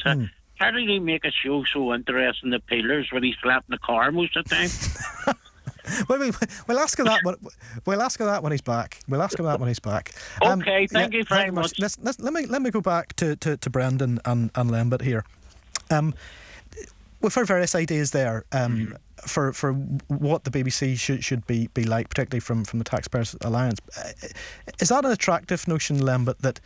How did he make a show so interesting, the Peelers, when he slept in the car most of the time? We'll ask her that. We'll ask her that when he's back. Okay, thank you very much. Let me go back to Brendan and Lembit here. We've heard various ideas there for what the BBC should be like, particularly from the Taxpayers Alliance. Is that an attractive notion, Lembit, that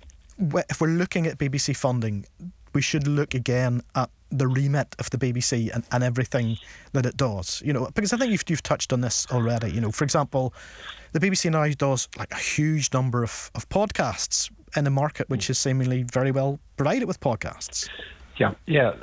if we're looking at BBC funding, we should look again at the remit of the BBC and everything that it does? You know, because I think you've touched on this already. You know, for example, the BBC now does like a huge number of podcasts in a market which is seemingly very well provided with podcasts. Yeah.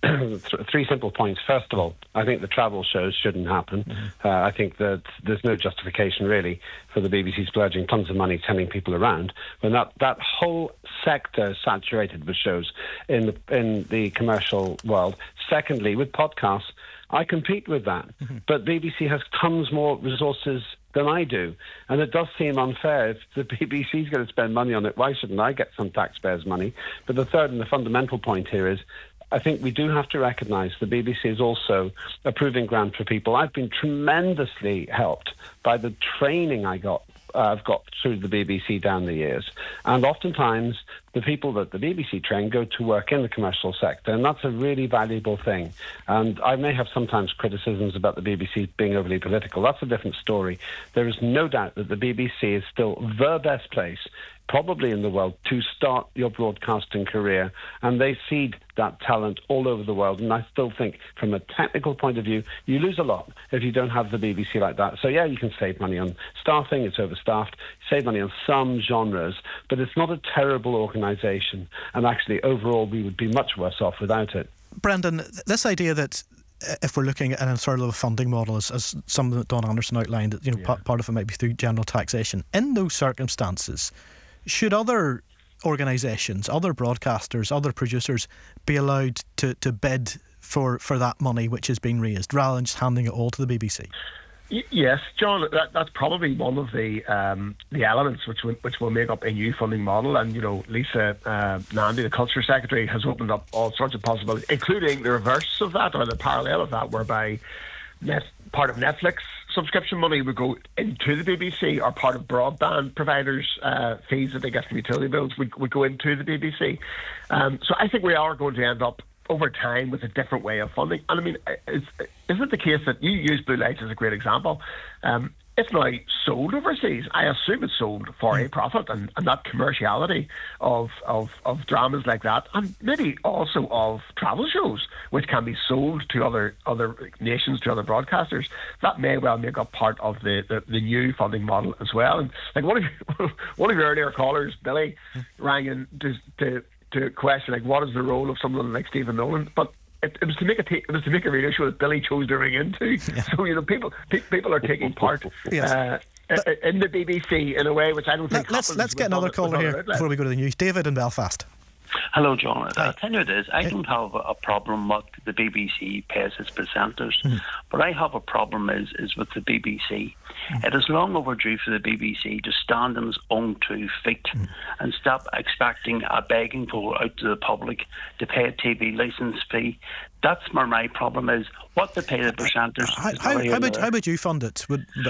Three simple points. First of all, I think the travel shows shouldn't happen. I think that there's no justification really for the BBC splurging tons of money sending people around when that whole sector is saturated with shows in the commercial world. Secondly, with podcasts, I compete with that, but BBC has tons more resources than I do, and it does seem unfair. If the BBC is going to spend money on it, why shouldn't I get some taxpayers' money? But the third and the fundamental point here is I think we do have to recognise the BBC is also a proving ground for people. I've been tremendously helped by the training I've got through the BBC down the years. And oftentimes, the people that the BBC train go to work in the commercial sector, and that's a really valuable thing. And I may have sometimes criticisms about the BBC being overly political. That's a different story. There is no doubt that the BBC is still the best place, probably in the world, to start your broadcasting career, and they seed that talent all over the world. And I still think from a technical point of view, you lose a lot if you don't have the BBC like that. So yeah, you can save money on staffing, it's overstaffed, save money on some genres, but it's not a terrible organisation, and actually overall we would be much worse off without it. Brendan, this idea that if we're looking at an sort of a funding model, as some that Don Anderson outlined, you know, part of it might be through general taxation. In those circumstances, should other organisations, other broadcasters, other producers be allowed to bid for that money which is being raised, rather than just handing it all to the BBC? Yes, John, that's probably one of the elements which will make up a new funding model. And, you know, Lisa Nandy, the Culture Secretary, has opened up all sorts of possibilities, including the reverse of that, or the parallel of that, whereby part of Netflix subscription money would go into the BBC, or part of broadband providers' fees that they get from utility bills would go into the BBC. So I think we are going to end up over time with a different way of funding. And I mean, isn't it the case that you use Blue Lights as a great example? It's now sold overseas. I assume it's sold for a profit, and that commerciality of dramas like that, and maybe also of travel shows, which can be sold to other nations, to other broadcasters, that may well make up part of the new funding model as well. And like one of your earlier callers, Billy, rang in to question like what is the role of someone like Stephen Nolan, but it was to make a radio show that Billy chose to ring into. Yeah. So, you know, people are taking part in the BBC in a way which I don't think. Let's get another caller here before we go to the news. David in Belfast. Hello, John. I tell you this, I don't have a problem with the BBC pays its presenters, but I have a problem is with the BBC. It is long overdue for the BBC to stand on its own 2 feet and stop expecting a begging bowl out to the public to pay a TV licence fee. That's where my problem is. What to pay the presenters. How would you fund it?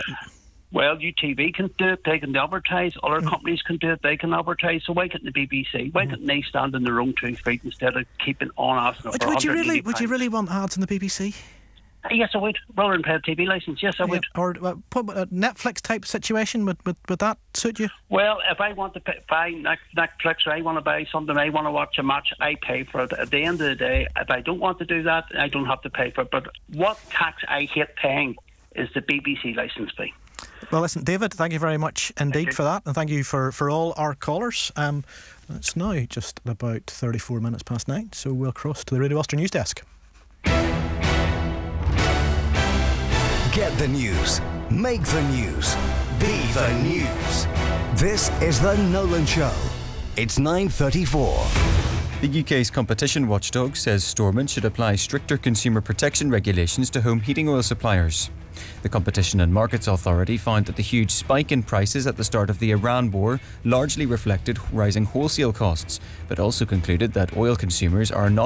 Well, UTV can do it, they can advertise, other companies can do it, they can advertise, so why couldn't the BBC? Why couldn't they stand on their own 2 feet instead of keeping on asking for Would you really want ads in the BBC? Yes, I would. Rather than pay a TV licence, yes, I would. Or a Netflix type situation, would that suit you? Well, if I want to buy Netflix, or I want to buy something, I want to watch a match, I pay for it. At the end of the day, if I don't want to do that, I don't have to pay for it. But what tax I hate paying is the BBC licence fee. Well, listen, David, thank you very much indeed for that, and thank you for all our callers. It's now just about 34 minutes past 9, so we'll cross to the Radio Ulster News Desk. Get the news. Make the news. Be the news. This is The Nolan Show. It's 9:34. The UK's competition watchdog says Stormont should apply stricter consumer protection regulations to home heating oil suppliers. The Competition and Markets Authority found that the huge spike in prices at the start of the Iran war largely reflected rising wholesale costs, but also concluded that oil consumers are not